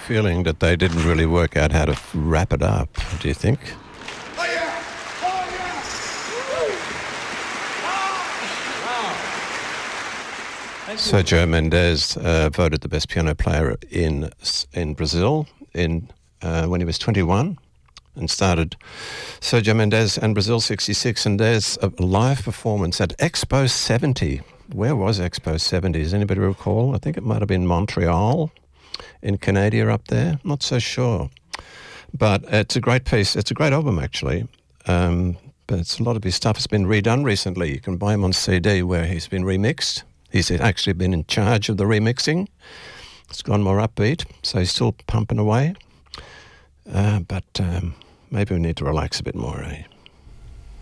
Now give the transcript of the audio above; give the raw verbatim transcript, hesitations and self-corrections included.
feeling that they didn't really work out how to wrap it up, do you think? Oh, yeah! Oh, yeah! Oh. Sergio Mendes uh, voted the best piano player in in Brazil in uh, when he was twenty-one, and started Sergio Mendes and Brazil sixty-six, and there's a live performance at Expo seventy. Where was Expo seventy? Does anybody recall? I think it might have been Montreal in Canada up there. Not so sure. But it's a great piece. It's a great album, actually. Um, but it's, a lot of his stuff has been redone recently. You can buy him on C D where he's been remixed. He's actually been in charge of the remixing. It's gone more upbeat, so he's still pumping away. Uh, but um, maybe we need to relax a bit more, eh?